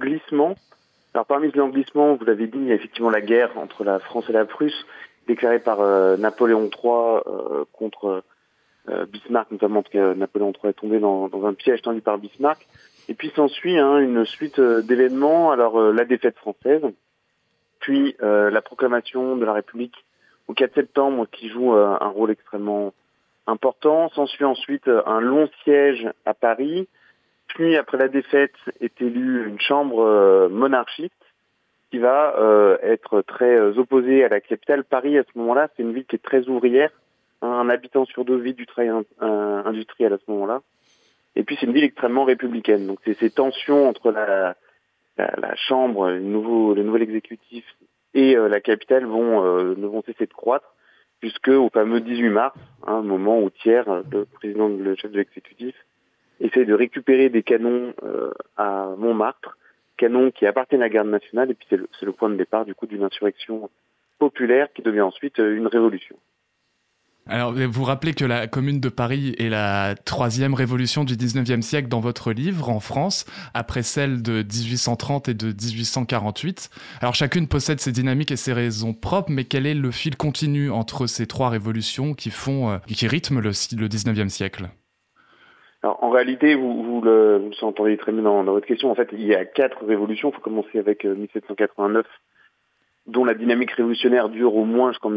glissement. Alors parmi ce glissement, vous l'avez dit, il y a effectivement la guerre entre la France et la Prusse, déclarée par Napoléon III contre Bismarck, notamment parce que Napoléon III est tombé dans un piège tendu par Bismarck. Et puis s'ensuit une suite d'événements. Alors la défaite française, puis la proclamation de la République au 4 septembre qui joue un rôle extrêmement important. S'ensuit ensuite un long siège à Paris. Puis après la défaite est élue une chambre monarchiste qui va être très opposée à la capitale. Paris à ce moment-là, c'est une ville qui est très ouvrière. Un habitant sur deux vit du travail industriel à ce moment-là. Et puis c'est une ville extrêmement républicaine. Donc c'est ces tensions entre la chambre, le nouvel exécutif et la capitale ne vont cesser de croître jusqu'au fameux 18 mars, moment où Thiers, le chef de l'exécutif, essaye de récupérer des canons à Montmartre, canons qui appartiennent à la garde nationale, et puis c'est le point de départ du coup d'une insurrection populaire qui devient ensuite une révolution. Alors, vous rappelez que la Commune de Paris est la troisième révolution du 19e siècle dans votre livre, en France, après celle de 1830 et de 1848. Alors, chacune possède ses dynamiques et ses raisons propres, mais quel est le fil continu entre ces trois révolutions qui rythment le 19e siècle ? Alors, en réalité, vous entendez très bien dans votre question. En fait, il y a 4 révolutions. Il faut commencer avec 1789, dont la dynamique révolutionnaire dure au moins jusqu'en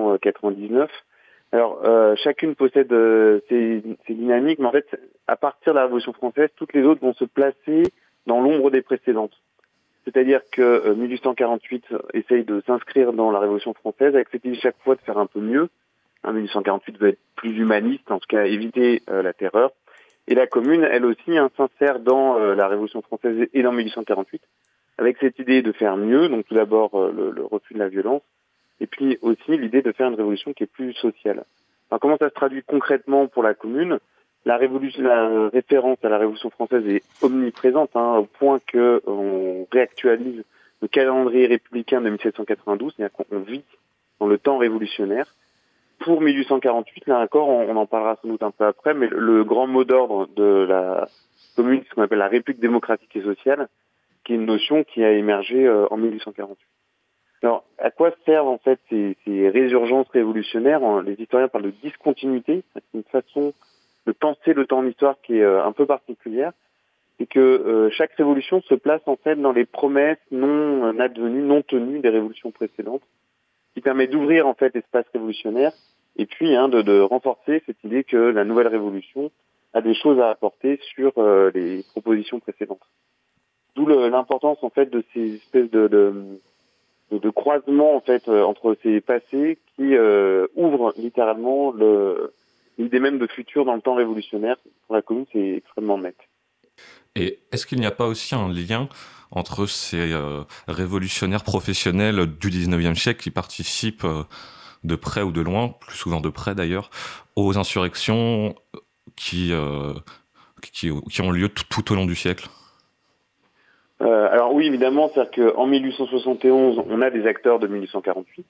1799. Alors, chacune possède ses dynamiques, mais en fait, à partir de la Révolution française, toutes les autres vont se placer dans l'ombre des précédentes. C'est-à-dire que 1848 essaye de s'inscrire dans la Révolution française, avec cette idée chaque fois de faire un peu mieux. 1848 veut être plus humaniste, en tout cas éviter la terreur. Et la Commune, elle aussi, s'insère dans la Révolution française et dans 1848, avec cette idée de faire mieux, donc tout d'abord le refus de la violence, et puis aussi l'idée de faire une révolution qui est plus sociale. Alors comment ça se traduit concrètement pour la Commune ? La référence à la Révolution française est omniprésente, au point qu'on réactualise le calendrier républicain de 1792, c'est-à-dire qu'on vit dans le temps révolutionnaire. Pour 1848, là encore, on en parlera sans doute un peu après, mais le grand mot d'ordre de la Commune, c'est ce qu'on appelle la République démocratique et sociale, qui est une notion qui a émergé en 1848. Alors, à quoi servent en fait ces résurgences révolutionnaires ? Les historiens parlent de discontinuité, c'est une façon de penser le temps en histoire qui est un peu particulière, et que chaque révolution se place en fait dans les promesses non advenues, non tenues des révolutions précédentes, qui permet d'ouvrir en fait l'espace révolutionnaire, et puis de renforcer cette idée que la nouvelle révolution a des choses à apporter sur les propositions précédentes. D'où l'importance en fait de ces espèces de croisement en fait entre ces passés qui ouvrent littéralement l'idée même de futur dans le temps révolutionnaire. Pour la Commune, c'est extrêmement net. Et est-ce qu'il n'y a pas aussi un lien entre ces révolutionnaires professionnels du 19e siècle qui participent de près ou de loin, plus souvent de près d'ailleurs, aux insurrections qui ont lieu tout au long du siècle ? Alors oui, évidemment, c'est-à-dire qu'en 1871, on a des acteurs de 1848.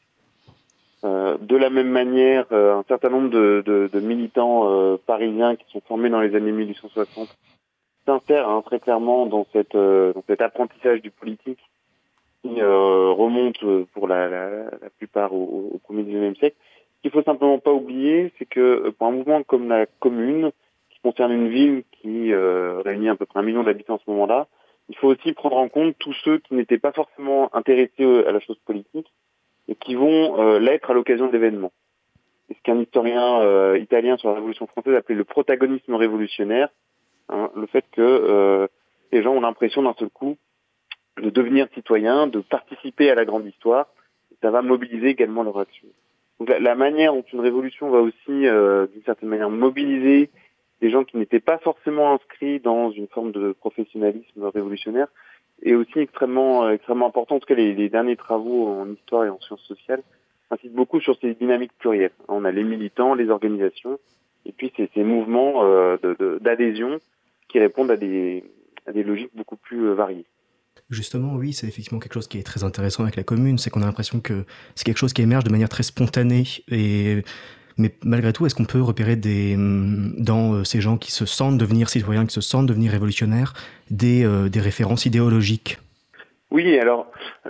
De la même manière, un certain nombre de militants parisiens qui sont formés dans les années 1860 s'insèrent très clairement dans cet apprentissage du politique qui remonte pour la plupart au premier 19e siècle. Ce qu'il faut simplement pas oublier, c'est que pour un mouvement comme la Commune, qui concerne une ville qui réunit à peu près 1 million d'habitants à ce moment-là, il faut aussi prendre en compte tous ceux qui n'étaient pas forcément intéressés à la chose politique et qui vont l'être à l'occasion d'événements. C'est ce qu'un historien italien sur la Révolution française appelait le protagonisme révolutionnaire, le fait que les gens ont l'impression d'un seul coup de devenir citoyens, de participer à la grande histoire, et ça va mobiliser également leur action. Donc la manière dont une révolution va aussi, d'une certaine manière, mobiliser des gens qui n'étaient pas forcément inscrits dans une forme de professionnalisme révolutionnaire est aussi extrêmement important. En tout cas, les derniers travaux en histoire et en sciences sociales insistent beaucoup sur ces dynamiques plurielles. On a les militants, les organisations, et puis ces mouvements d'adhésion qui répondent à des logiques beaucoup plus variées. Justement, oui, c'est effectivement quelque chose qui est très intéressant avec la Commune, c'est qu'on a l'impression que c'est quelque chose qui émerge de manière très spontanée et Mais malgré tout, est-ce qu'on peut repérer dans ces gens qui se sentent devenir citoyens, qui se sentent devenir révolutionnaires, des références idéologiques? Oui, alors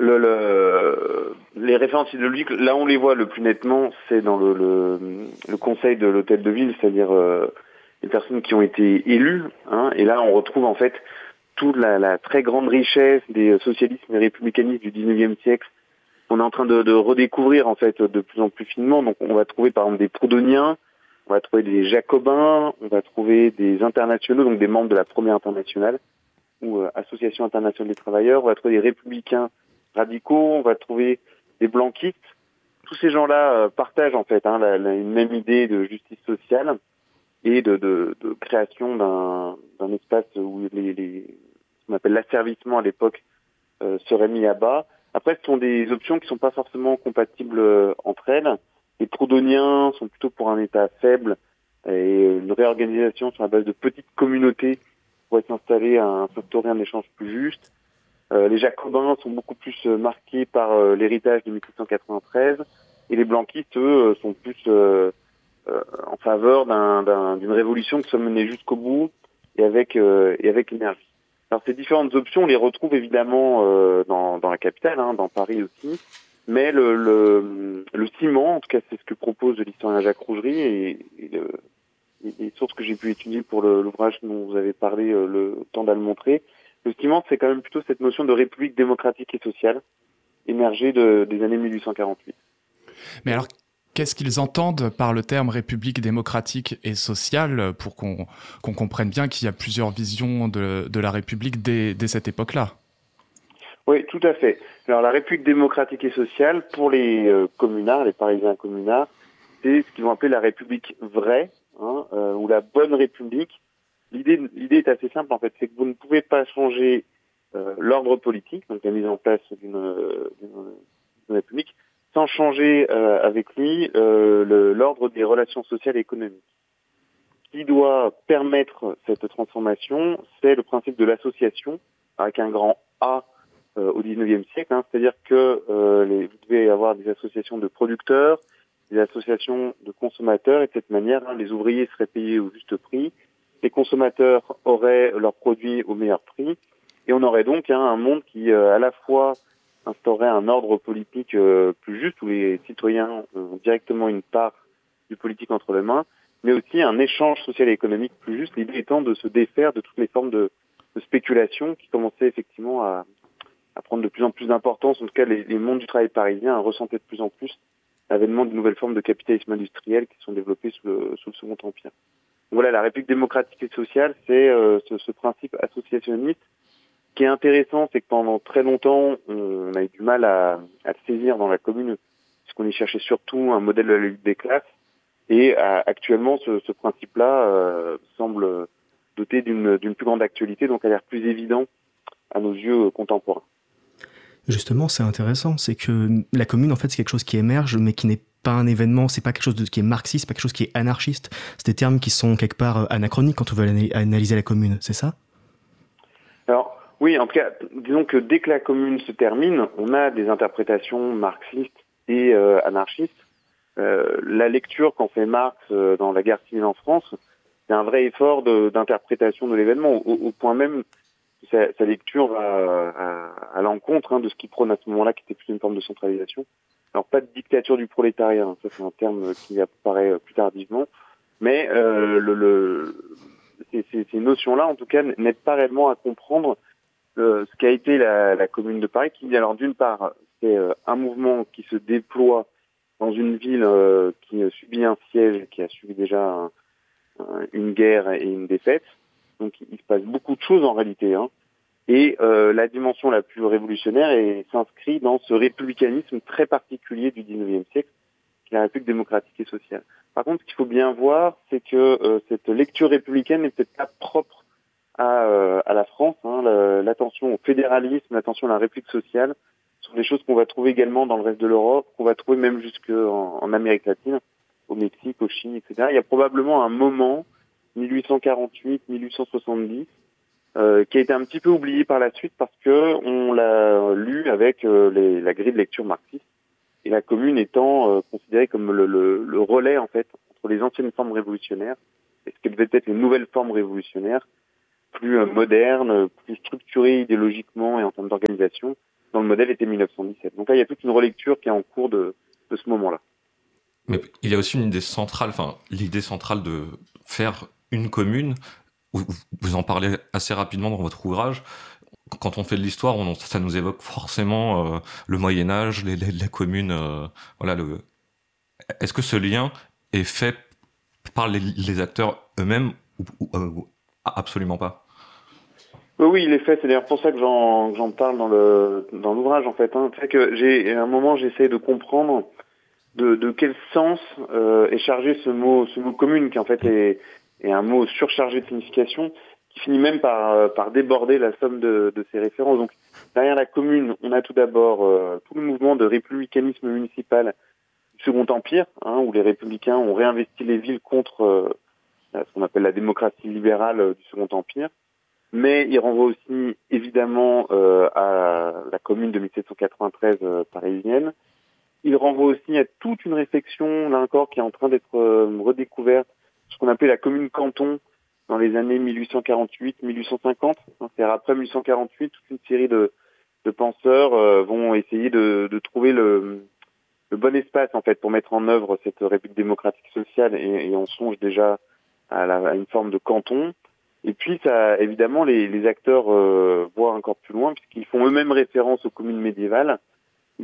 les références idéologiques, là on les voit le plus nettement, c'est dans le conseil de l'hôtel de ville, c'est-à-dire les personnes qui ont été élues, hein, et là on retrouve en fait toute la très grande richesse des socialismes et républicanistes du 19e siècle. On est en train de redécouvrir en fait de plus en plus finement. Donc on va trouver par exemple des Proudhoniens, on va trouver des Jacobins, on va trouver des internationaux, donc des membres de la Première Internationale ou Association internationale des travailleurs, on va trouver des républicains radicaux, on va trouver des blanquistes. Tous ces gens-là partagent en fait une même idée de justice sociale et de création d'un espace où ce qu'on appelle l'asservissement à l'époque serait mis à bas. Après, ce sont des options qui sont pas forcément compatibles entre elles. Les Proudhoniens sont plutôt pour un État faible et une réorganisation sur la base de petites communautés pour s'instaurer un échange plus juste. Les Jacobins sont beaucoup plus marqués par l'héritage de 1793 et les blanquistes, eux, sont plus en faveur d'une révolution qui soit menée jusqu'au bout et avec énergie. Alors ces différentes options, on les retrouve évidemment dans la capitale, dans Paris aussi, mais le ciment, en tout cas c'est ce que propose l'historien Jacques Rougerie et les sources que j'ai pu étudier pour l'ouvrage dont vous avez parlé, le temps de le montrer, le ciment c'est quand même plutôt cette notion de république démocratique et sociale émergée des années 1848. Mais alors, qu'est-ce qu'ils entendent par le terme République démocratique et sociale pour qu'on comprenne bien qu'il y a plusieurs visions de la République dès cette époque-là? Oui, tout à fait. Alors la République démocratique et sociale, pour les communards, les Parisiens communards, c'est ce qu'ils vont appeler la République vraie, ou la bonne République. L'idée est assez simple en fait, c'est que vous ne pouvez pas changer l'ordre politique, donc la mise en place d'une République, sans changer avec lui l'ordre des relations sociales et économiques. Ce qui doit permettre cette transformation, c'est le principe de l'association, avec un grand A au XIXe siècle, c'est-à-dire que vous devez avoir des associations de producteurs, des associations de consommateurs, et de cette manière, les ouvriers seraient payés au juste prix, les consommateurs auraient leurs produits au meilleur prix, et on aurait donc un monde qui à la fois instaurerait un ordre politique plus juste, où les citoyens ont directement une part du politique entre les mains, mais aussi un échange social et économique plus juste, l'idée étant de se défaire de toutes les formes de spéculation qui commençaient effectivement à prendre de plus en plus d'importance. En tout cas, les mondes du travail parisien ressentaient de plus en plus l'avènement de nouvelles formes de capitalisme industriel qui sont développées sous le Second Empire. Donc voilà, la République démocratique et sociale, c'est ce principe associationniste. Ce qui est intéressant, c'est que pendant très longtemps, on a eu du mal à le saisir dans la commune, puisqu'on y cherchait surtout un modèle de la lutte des classes. Et actuellement, ce principe-là semble doté d'une plus grande actualité, donc a l'air plus évident à nos yeux contemporains. Justement, c'est intéressant, c'est que la commune, en fait, c'est quelque chose qui émerge, mais qui n'est pas un événement, c'est pas quelque chose qui est marxiste, pas quelque chose qui est anarchiste. C'est des termes qui sont quelque part anachroniques quand on veut analyser la commune, c'est ça? Alors, oui, en tout cas, disons que dès que la commune se termine, on a des interprétations marxistes et anarchistes. La lecture qu'en fait Marx dans la guerre civile en France, c'est un vrai effort d'interprétation de l'événement, au point même sa lecture va à l'encontre de ce qu'il prône à ce moment-là, qui était plutôt une forme de centralisation. Alors pas de dictature du prolétariat, ça c'est un terme qui apparaît plus tardivement, mais ces notions-là, en tout cas, n'aident pas réellement à comprendre ce qu'a été la Commune de Paris, qui, alors d'une part, c'est un mouvement qui se déploie dans une ville qui subit un siège, qui a subi déjà une guerre et une défaite. Donc il se passe beaucoup de choses en réalité. Et la dimension la plus révolutionnaire s'inscrit dans ce républicanisme très particulier du XIXe siècle, qui est la République démocratique et sociale. Par contre, ce qu'il faut bien voir, c'est que cette lecture républicaine n'est peut-être pas propre à la France. L'attention au fédéralisme, l'attention à la République sociale sont des choses qu'on va trouver également dans le reste de l'Europe, qu'on va trouver même jusqu'en Amérique latine, au Mexique, au Chili, etc. Il y a probablement un moment, 1848, 1870, qui a été un petit peu oublié par la suite parce que on l'a lu avec la grille de lecture marxiste et la commune étant considérée comme le relais en fait entre les anciennes formes révolutionnaires et ce que devaient être les nouvelles formes révolutionnaires, plus modernes, plus structurées idéologiquement et en termes d'organisation, dont le modèle était 1917. Donc là, il y a toute une relecture qui est en cours de ce moment-là. Mais il y a aussi une idée centrale, l'idée centrale de faire une commune. Vous en parlez assez rapidement dans votre ouvrage. Quand on fait de l'histoire, ça nous évoque forcément le Moyen-Âge, les communes. Est-ce que ce lien est fait par les acteurs eux-mêmes ou absolument pas? Oui, il est fait. C'est d'ailleurs pour ça que j'en parle dans l'ouvrage en fait. C'est que à un moment j'essaie de comprendre de quel sens est chargé ce mot commune, qui en fait est un mot surchargé de signification, qui finit même par déborder la somme de ces références. Donc derrière la commune, on a tout d'abord tout le mouvement de républicanisme municipal du Second Empire, où les républicains ont réinvesti les villes contre ce qu'on appelle la démocratie libérale du Second Empire. Mais il renvoie aussi évidemment à la commune de 1793 parisienne. Il renvoie aussi à toute une réflexion, là encore, qui est en train d'être redécouverte, ce qu'on appelait la commune canton dans les années 1848-1850. C'est-à-dire après 1848, toute une série de penseurs vont essayer de trouver le bon espace en fait pour mettre en œuvre cette République démocratique sociale et on songe déjà à une forme de canton. Et puis, ça, évidemment, les acteurs voient encore plus loin puisqu'ils font eux-mêmes référence aux communes médiévales. Pourquoi ?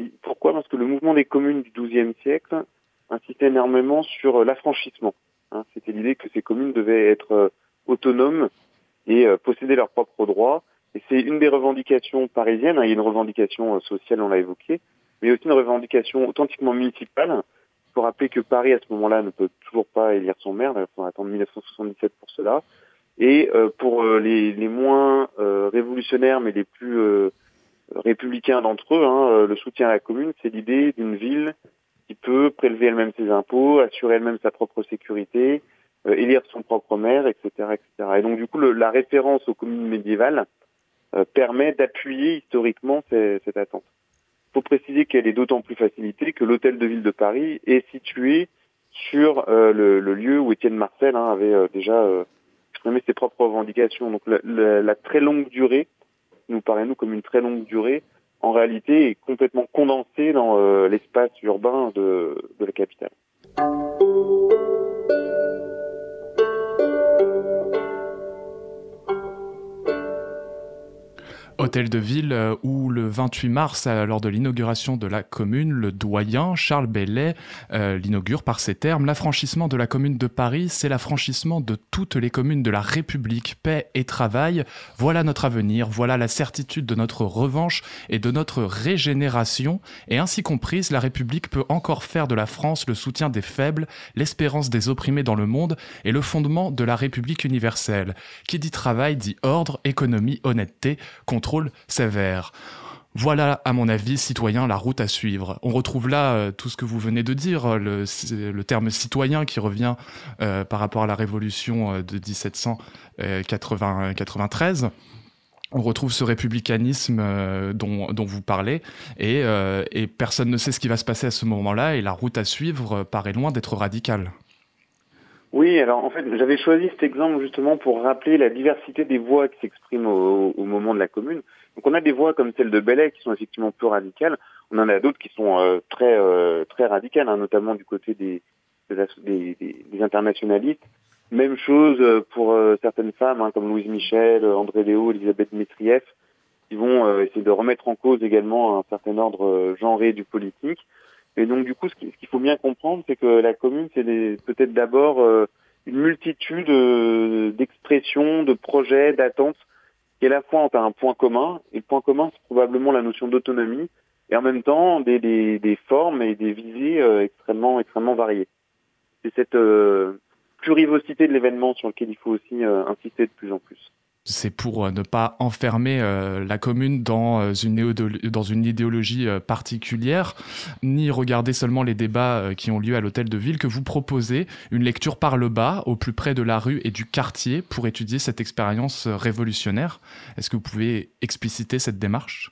Parce que le mouvement des communes du XIIe siècle insistait énormément sur l'affranchissement. C'était l'idée que ces communes devaient être autonomes et posséder leurs propres droits. Et c'est une des revendications parisiennes. Il y a une revendication sociale, on l'a évoqué, mais aussi une revendication authentiquement municipale. Il faut rappeler que Paris, à ce moment-là, ne peut toujours pas élire son maire. Il faut attendre 1977 pour cela. Et pour les moins révolutionnaires, mais les plus républicains d'entre eux, le soutien à la commune, c'est l'idée d'une ville qui peut prélever elle-même ses impôts, assurer elle-même sa propre sécurité, élire son propre maire, etc., etc. Et donc du coup, la référence aux communes médiévales permet d'appuyer historiquement cette attente. Il faut préciser qu'elle est d'autant plus facilitée que l'hôtel de ville de Paris est situé sur le lieu où Étienne Marcel avait déjà exprimé ses propres revendications. Donc la très longue durée, qui nous paraît nous comme une très longue durée, en réalité est complètement condensée dans l'espace urbain de la capitale. Hôtel de ville où le 28 mars, lors de l'inauguration de la commune, le doyen Charles Baillet l'inaugure par ces termes: l'affranchissement de la commune de Paris, c'est l'affranchissement de toutes les communes de la République. Paix et travail, voilà notre avenir, voilà la certitude de notre revanche et de notre régénération. Et ainsi comprise, la République peut encore faire de la France le soutien des faibles, l'espérance des opprimés dans le monde et le fondement de la République universelle. Qui dit travail dit ordre, économie, honnêteté, contrôle sévère. Voilà, à mon avis, citoyen, la route à suivre. On retrouve là tout ce que vous venez de dire, le terme citoyen qui revient par rapport à la révolution de 1793. On retrouve ce républicanisme dont vous parlez et personne ne sait ce qui va se passer à ce moment-là et la route à suivre paraît loin d'être radicale. Oui, alors en fait, j'avais choisi cet exemple justement pour rappeler la diversité des voix qui s'expriment au moment de la commune. Donc on a des voix comme celle de Baillet qui sont effectivement peu radicales. On en a d'autres qui sont très radicales, notamment du côté des internationalistes. Même chose pour certaines femmes comme Louise Michel, André Léo, Elisabeth Métrieff, qui vont essayer de remettre en cause également un certain ordre genré du politique. Et donc du coup, ce qu'il faut bien comprendre, c'est que la commune, c'est peut-être d'abord une multitude d'expressions, de projets, d'attentes, qui à la fois ont un point commun. Et le point commun, c'est probablement la notion d'autonomie, et en même temps des formes et des visées extrêmement variées. C'est cette plurivocité de l'événement sur lequel il faut aussi insister de plus en plus. C'est pour ne pas enfermer la commune dans une idéologie particulière, ni regarder seulement les débats qui ont lieu à l'hôtel de ville, que vous proposez une lecture par le bas, au plus près de la rue et du quartier, pour étudier cette expérience révolutionnaire. Est-ce que vous pouvez expliciter cette démarche ?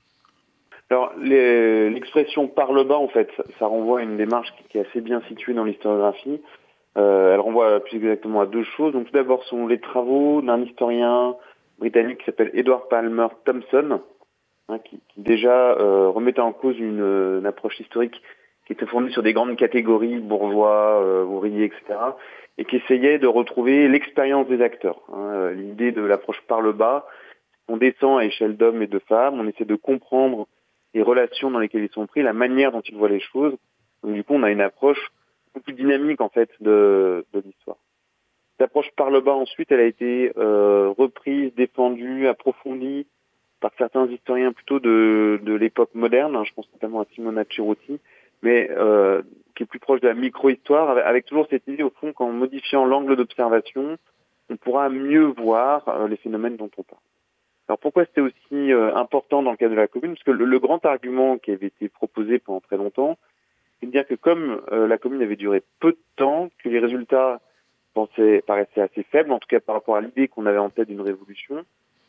Alors, l'expression par le bas, en fait, ça renvoie à une démarche qui est assez bien située dans l'historiographie. Elle renvoie plus exactement à deux choses. Donc, tout d'abord, sont les travaux d'un historien britannique qui s'appelle Edward Palmer Thompson, qui déjà remettait en cause une approche historique qui était fondée sur des grandes catégories, bourgeois, ouvriers, etc., et qui essayait de retrouver l'expérience des acteurs. L'idée de l'approche par le bas, on descend à échelle d'hommes et de femmes, on essaie de comprendre les relations dans lesquelles ils sont pris, la manière dont ils voient les choses. Donc, du coup, on a une approche beaucoup plus dynamique, en fait, de l'histoire. Cette approche par le bas, ensuite, elle a été reprise, défendue, approfondie par certains historiens plutôt de l'époque moderne. Je pense notamment à Simona Cerutti, mais qui est plus proche de la micro-histoire, avec toujours cette idée, au fond, qu'en modifiant l'angle d'observation, on pourra mieux voir les phénomènes dont on parle. Alors pourquoi c'était aussi important dans le cas de la commune? Parce que le grand argument qui avait été proposé pendant très longtemps, c'est de dire que comme la commune avait duré peu de temps, que les résultats paraissaient assez faibles, en tout cas par rapport à l'idée qu'on avait en tête d'une révolution,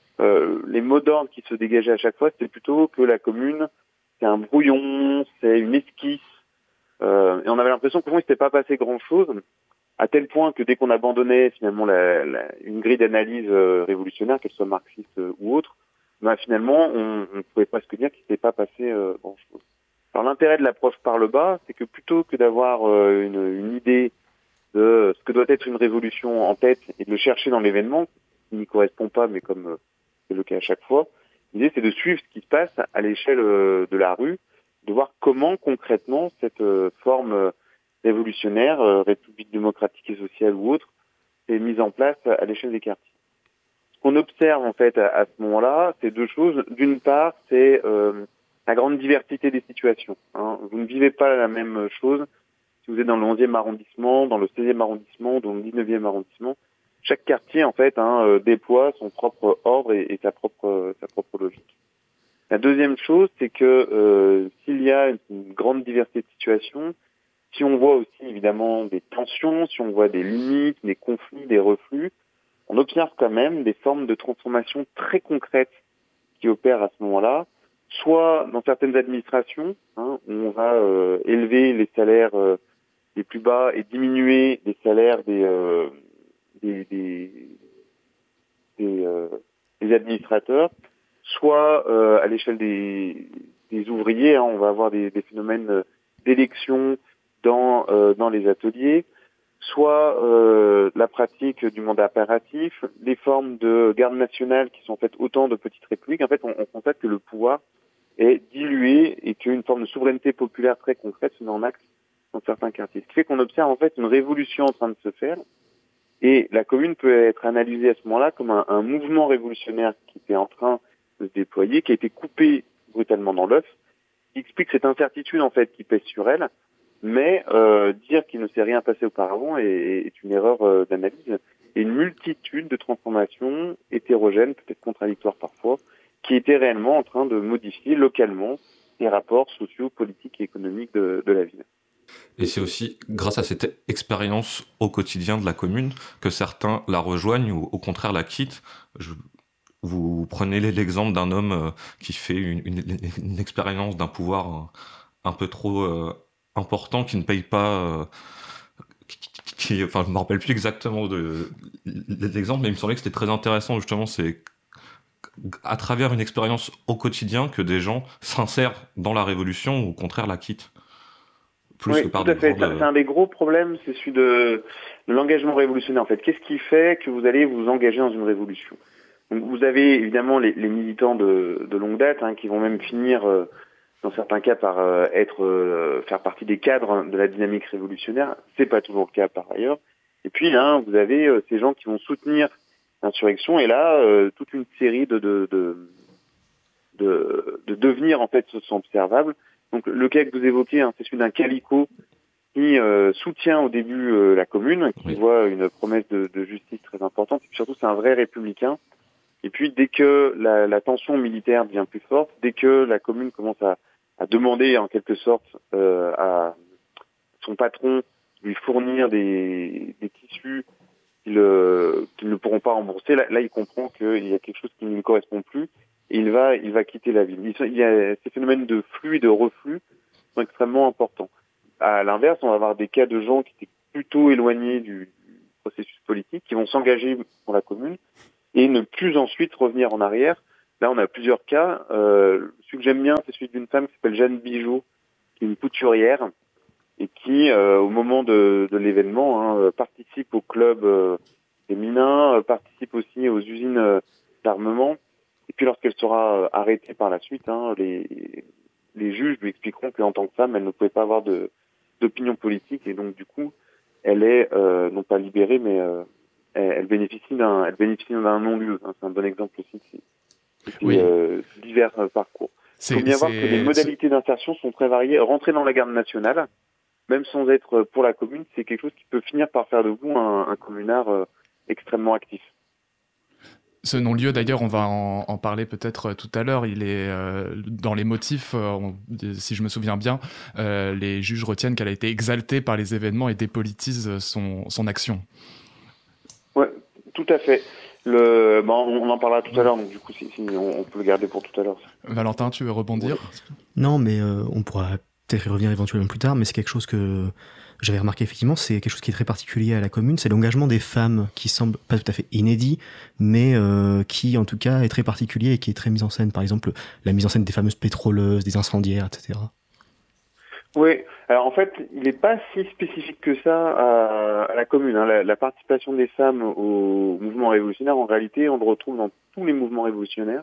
les mots d'ordre qui se dégageaient à chaque fois, c'était plutôt que la commune, c'est un brouillon, c'est une esquisse, et on avait l'impression qu'au fond, il ne s'était pas passé grand-chose, à tel point que dès qu'on abandonnait finalement une grille d'analyse révolutionnaire, qu'elle soit marxiste ou autre, finalement, on pouvait presque dire qu'il ne s'était pas passé grand-chose. Alors l'intérêt de l'approche par le bas, c'est que plutôt que d'avoir une idée de ce que doit être une révolution en tête et de le chercher dans l'événement, qui n'y correspond pas, mais comme c'est le cas à chaque fois, l'idée c'est de suivre ce qui se passe à l'échelle de la rue, de voir comment concrètement cette forme révolutionnaire, république démocratique et sociale ou autre, est mise en place à l'échelle des quartiers. Ce qu'on observe en fait à ce moment-là, c'est deux choses. D'une part, c'est la grande diversité des situations. Vous ne vivez pas la même chose si vous êtes dans le 11e arrondissement, dans le 16e arrondissement, dans le 19e arrondissement. Chaque quartier en fait déploie son propre ordre et sa propre logique. La deuxième chose, c'est que s'il y a une grande diversité de situations, si on voit aussi évidemment des tensions, si on voit des limites, des conflits, des reflux, on observe quand même des formes de transformation très concrètes qui opèrent à ce moment-là, soit dans certaines administrations, où on va élever les salaires les plus bas et diminuer les salaires des administrateurs, soit à l'échelle des ouvriers, on va avoir des phénomènes d'élection dans les ateliers, soit la pratique du mandat impératif, les formes de garde nationale qui sont en fait autant de petites républiques. En fait, on constate que le pouvoir est dilué et qu'une forme de souveraineté populaire très concrète se met en axe dans certains quartiers. Ce qui fait qu'on observe en fait une révolution en train de se faire, et la commune peut être analysée à ce moment-là comme un mouvement révolutionnaire qui était en train de se déployer, qui a été coupé brutalement dans l'œuf, qui explique cette incertitude en fait qui pèse sur elle. Mais dire qu'il ne s'est rien passé auparavant est une erreur d'analyse. Et une multitude de transformations hétérogènes, peut-être contradictoires parfois, qui étaient réellement en train de modifier localement les rapports sociaux, politiques et économiques de la ville. Et c'est aussi grâce à cette expérience au quotidien de la commune que certains la rejoignent ou au contraire la quittent. Vous prenez l'exemple d'un homme qui fait une expérience d'un pouvoir un peu trop important, qui ne paye pas, enfin je me rappelle plus exactement de l'exemple, mais il me semblait que c'était très intéressant justement. C'est à travers une expérience au quotidien que des gens s'insèrent dans la révolution ou au contraire la quittent. Oui, tout à fait. C'est un des gros problèmes, c'est celui de l'engagement révolutionnaire. En fait, qu'est-ce qui fait que vous allez vous engager dans une révolution? Donc, vous avez évidemment les militants de longue date, qui vont même finir, dans certains cas, par faire partie des cadres de la dynamique révolutionnaire. C'est pas toujours le cas par ailleurs. Et puis là, vous avez ces gens qui vont soutenir l'insurrection, et là, toute une série de devenirs en fait sont observables. Donc le cas que vous évoquez, c'est celui d'un Calicot qui soutient au début la commune, qui voit une promesse de justice très importante, et puis surtout c'est un vrai républicain. Et puis dès que la tension militaire devient plus forte, dès que la commune commence à demander en quelque sorte à son patron de lui fournir des tissus qu'ils ne pourront pas rembourser, là il comprend qu'il y a quelque chose qui ne lui correspond plus, et il va quitter la ville. Il y a ces phénomènes de flux et de reflux sont extrêmement importants. À l'inverse, on va avoir des cas de gens qui étaient plutôt éloignés du processus politique, qui vont s'engager pour la commune et ne plus ensuite revenir en arrière. Là, on a plusieurs cas. Celui que j'aime bien, c'est celui d'une femme qui s'appelle Jeanne Bijoux, qui est une couturière et qui, au moment de l'événement, participe au club féminin, participe aussi aux usines d'armement. Et puis, lorsqu'elle sera arrêtée par la suite, les juges lui expliqueront qu'en tant que femme, elle ne pouvait pas avoir d'opinion politique et donc, du coup, elle est non pas libérée, mais elle bénéficie d'un non-lieu. C'est un bon exemple aussi de ces divers parcours. Il faut bien voir que les modalités d'insertion sont très variées. Rentrer dans la garde nationale, même sans être pour la commune, c'est quelque chose qui peut finir par faire de vous un communard extrêmement actif. Ce non-lieu, d'ailleurs, on va en parler peut-être tout à l'heure. Il est dans les motifs, si je me souviens bien, les juges retiennent qu'elle a été exaltée par les événements et dépolitisent son action. Ouais, tout à fait. On en parlera tout à l'heure, donc du coup, on peut le garder pour tout à l'heure. Valentin, tu veux rebondir ? Non, mais on pourra peut-être y revenir éventuellement plus tard, mais c'est quelque chose que j'avais remarqué effectivement, c'est quelque chose qui est très particulier à la commune, c'est l'engagement des femmes qui semble pas tout à fait inédit, mais qui en tout cas est très particulier et qui est très mis en scène. Par exemple, la mise en scène des fameuses pétroleuses, des incendiaires, etc. Oui, alors en fait, il n'est pas si spécifique que ça à la commune. La participation des femmes au mouvement révolutionnaire, en réalité, on le retrouve dans tous les mouvements révolutionnaires.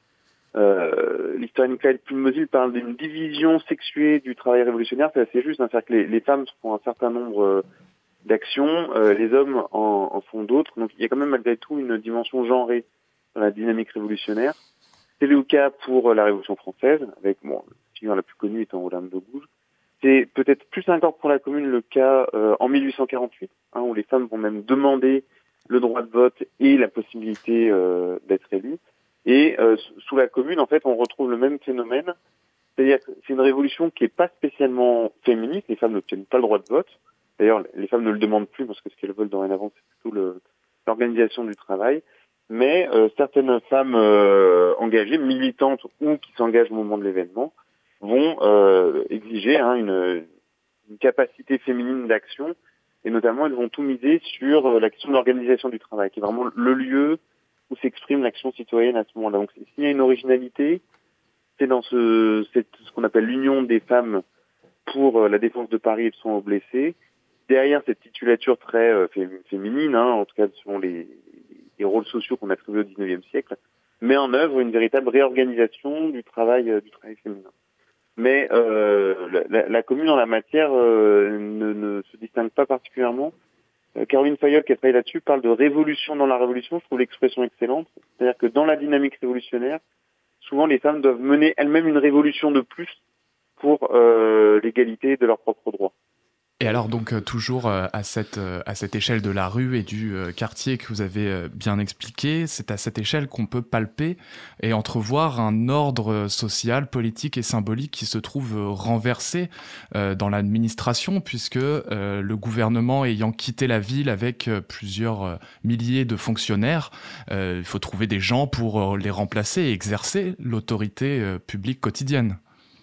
L'historien Michael Pulmosil parle d'une division sexuée du travail révolutionnaire, c'est assez juste, c'est-à-dire que les femmes font un certain nombre d'actions, les hommes en font d'autres, donc il y a quand même malgré tout une dimension genrée dans la dynamique révolutionnaire. C'est le cas pour la Révolution française, avec la figure la plus connue étant Olympe de Gouges. C'est peut-être plus encore pour la commune le cas en 1848, où les femmes vont même demander le droit de vote et la possibilité d'être élues. Et sous la commune, en fait, on retrouve le même phénomène. C'est-à-dire que c'est une révolution qui n'est pas spécialement féministe. Les femmes n'obtiennent pas le droit de vote. D'ailleurs, les femmes ne le demandent plus parce que ce qu'elles veulent dorénavant, c'est plutôt l'organisation du travail. Mais certaines femmes engagées, militantes ou qui s'engagent au moment de l'événement, vont exiger une capacité féminine d'action. Et notamment, elles vont tout miser sur la question de l'organisation du travail, qui est vraiment le lieu où s'exprime l'action citoyenne à ce moment-là. Donc, s'il y a une originalité, c'est dans ce qu'on appelle l'Union des femmes pour la défense de Paris et de son blessés. Derrière cette titulature très féminine, en tout cas selon les rôles sociaux qu'on attribue au XIXe siècle, met en œuvre une véritable réorganisation du travail féminin. Mais la commune en la matière ne se distingue pas particulièrement. Caroline Fayolle, qui a travaillé là-dessus, parle de révolution dans la révolution. Je trouve l'expression excellente. C'est-à-dire que dans la dynamique révolutionnaire, souvent les femmes doivent mener elles-mêmes une révolution de plus pour l'égalité de leurs propres droits. Et alors donc toujours à cette échelle de la rue et du quartier que vous avez bien expliqué, c'est à cette échelle qu'on peut palper et entrevoir un ordre social, politique et symbolique qui se trouve renversé dans l'administration, puisque le gouvernement ayant quitté la ville avec plusieurs milliers de fonctionnaires, il faut trouver des gens pour les remplacer et exercer l'autorité publique quotidienne.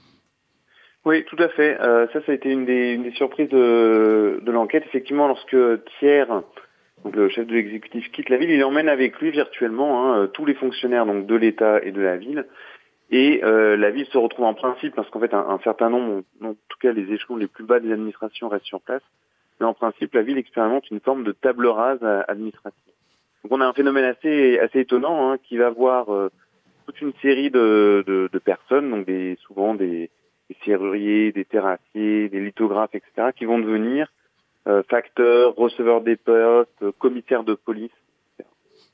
Oui, tout à fait. Ça a été une des surprises de l'enquête. Effectivement, lorsque Thiers, donc le chef de l'exécutif, quitte la ville, il emmène avec lui virtuellement tous les fonctionnaires donc de l'État et de la ville. Et la ville se retrouve en principe, parce qu'en fait un certain nombre, en tout cas les échelons les plus bas des administrations restent sur place, mais en principe la ville expérimente une forme de table rase administrative. Donc on a un phénomène assez étonnant qui va voir toute une série de personnes, donc souvent des serruriers, des terrassiers, des lithographes, etc., qui vont devenir facteurs, receveurs des postes, commissaires de police, etc.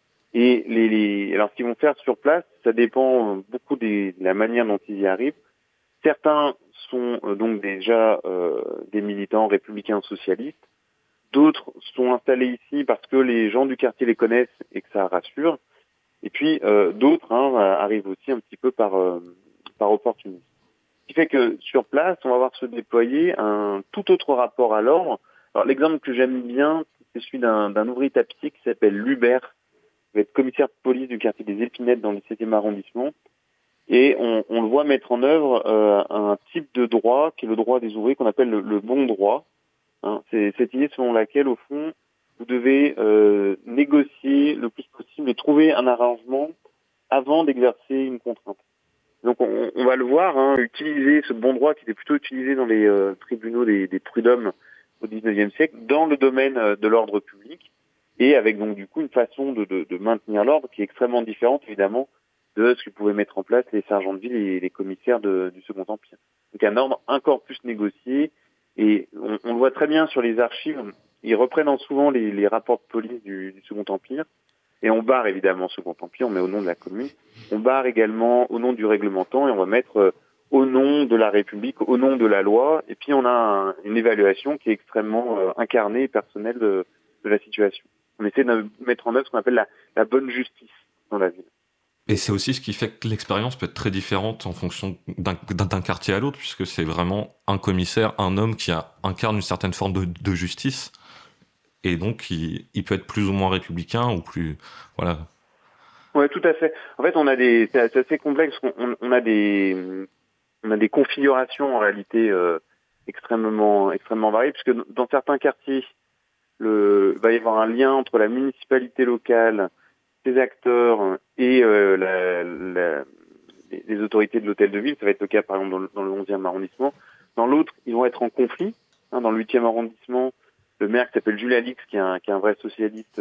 Et alors ce qu'ils vont faire sur place, ça dépend beaucoup de la manière dont ils y arrivent. Certains sont donc déjà des militants républicains socialistes. D'autres sont installés ici parce que les gens du quartier les connaissent et que ça rassure. Et puis d'autres arrivent aussi un petit peu par opportunisme. Ce qui fait que sur place, on va voir se déployer un tout autre rapport à l'ordre. Alors l'exemple que j'aime bien, c'est celui d'un ouvrier tapissier qui s'appelle Lubert, qui va être commissaire de police du quartier des Épinettes dans le 17e arrondissement. Et on le voit mettre en œuvre un type de droit qui est le droit des ouvriers qu'on appelle le bon droit. Hein. C'est cette idée selon laquelle, au fond, vous devez négocier le plus possible et trouver un arrangement avant d'exercer une contrainte. Donc on va le voir, hein, utiliser ce bon droit qui était plutôt utilisé dans les tribunaux des prud'hommes au XIXe siècle dans le domaine de l'ordre public, et avec donc du coup une façon de maintenir l'ordre qui est extrêmement différente évidemment de ce que pouvaient mettre en place les sergents de ville et les commissaires du Second Empire. Donc un ordre encore plus négocié, et on le voit très bien sur les archives, ils reprennent souvent les rapports de police du Second Empire, et on barre évidemment Second Empire, on met au nom de la commune, on barre également au nom du réglementant, et on va mettre au nom de la République, au nom de la loi, et puis on a une évaluation qui est extrêmement incarnée et personnelle de la situation. On essaie de mettre en œuvre ce qu'on appelle la bonne justice dans la ville. Et c'est aussi ce qui fait que l'expérience peut être très différente en fonction d'un quartier à l'autre, puisque c'est vraiment un commissaire, un homme qui incarne une certaine forme de justice, et donc il peut être plus ou moins républicain ou plus, voilà. Ouais, tout à fait. En fait, c'est assez complexe. On a des configurations en réalité extrêmement variées, puisque dans certains quartiers, va y avoir un lien entre la municipalité locale, ses acteurs et les autorités de l'hôtel de ville. Ça va être le cas par exemple dans le 11e arrondissement. Dans l'autre, ils vont être en conflit. Hein, dans le 8e arrondissement, le maire qui s'appelle Jules Alix, qui est un vrai socialiste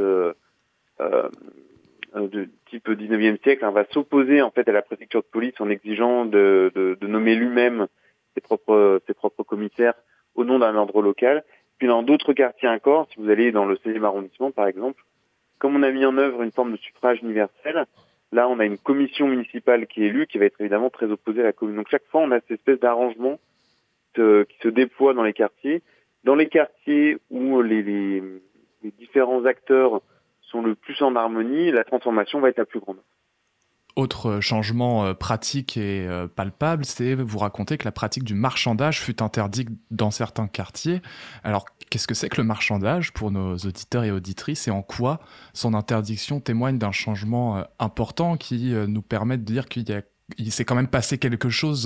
de type 19e siècle, va s'opposer en fait à la préfecture de police en exigeant de nommer lui-même ses propres commissaires au nom d'un ordre local. Puis dans d'autres quartiers encore, si vous allez dans le 16e arrondissement par exemple, comme on a mis en œuvre une forme de suffrage universel, là on a une commission municipale qui est élue, qui va être évidemment très opposée à la commune. Donc chaque fois on a cette espèce d'arrangement qui se déploie dans les quartiers. Dans les quartiers où les différents acteurs sont le plus en harmonie, la transformation va être la plus grande. Autre changement pratique et palpable, c'est vous raconter que la pratique du marchandage fut interdite dans certains quartiers. Alors, qu'est-ce que c'est que le marchandage pour nos auditeurs et auditrices, et en quoi son interdiction témoigne d'un changement important qui nous permet de dire qu'il s'est quand même passé quelque chose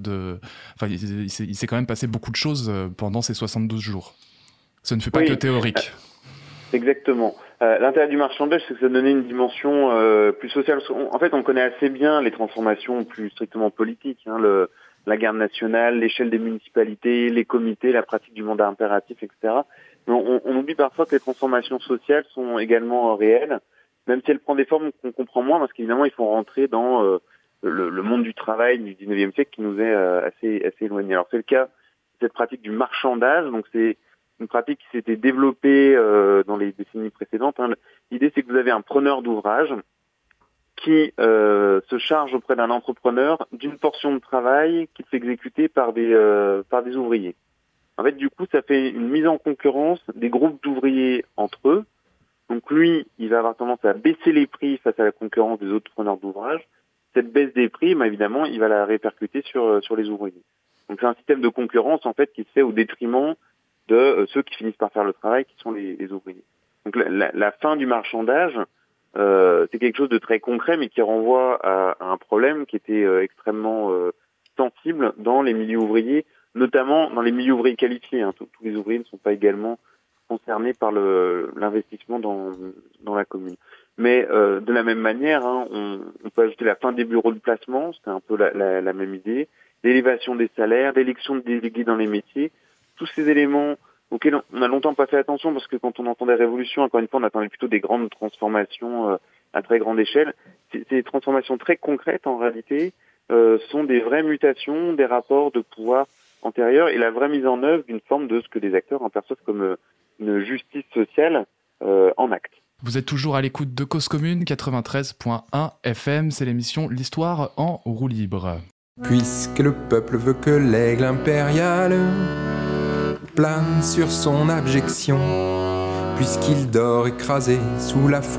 il s'est quand même passé beaucoup de choses pendant ces 72 jours. Ce ne fut pas que théorique. Exactement. L'intérêt du marchandage, c'est que ça donnait une dimension plus sociale. En fait, on connaît assez bien les transformations plus strictement politiques, hein, la garde nationale, l'échelle des municipalités, les comités, la pratique du mandat impératif, etc. Mais on oublie parfois que les transformations sociales sont également réelles, même si elles prennent des formes qu'on comprend moins, parce qu'évidemment, il faut rentrer dans le monde du travail du 19e siècle qui nous est assez éloigné. Alors, c'est le cas de cette pratique du marchandage, donc c'est une pratique qui s'était développée dans les décennies précédentes. Hein. L'idée, c'est que vous avez un preneur d'ouvrage qui se charge auprès d'un entrepreneur d'une portion de travail qui fait exécuter par des ouvriers. En fait, du coup, ça fait une mise en concurrence des groupes d'ouvriers entre eux. Donc lui, il va avoir tendance à baisser les prix face à la concurrence des autres preneurs d'ouvrage. Cette baisse des prix, évidemment, il va la répercuter sur les ouvriers. Donc c'est un système de concurrence en fait qui se fait au détriment de ceux qui finissent par faire le travail, qui sont les ouvriers. Donc la fin du marchandage, c'est quelque chose de très concret, mais qui renvoie à un problème qui était extrêmement sensible dans les milieux ouvriers, notamment dans les milieux ouvriers qualifiés. Hein. Tous les ouvriers ne sont pas également concernés par l'investissement dans la commune. Mais de la même manière, hein, on peut ajouter la fin des bureaux de placement, c'était un peu la même idée, l'élévation des salaires, l'élection de délégués dans les métiers, tous ces éléments auxquels on a longtemps pas fait attention, parce que quand on entend des révolutions, encore une fois, on attendait plutôt des grandes transformations à très grande échelle. Ces transformations très concrètes, en réalité, sont des vraies mutations des rapports de pouvoir antérieurs et la vraie mise en œuvre d'une forme de ce que les acteurs en perçoivent comme une justice sociale en acte. Vous êtes toujours à l'écoute de Cause Commune 93.1 FM, c'est l'émission L'Histoire en roue libre. Puisque le peuple veut que l'aigle impérial plane sur son abjection, puisqu'il dort écrasé sous la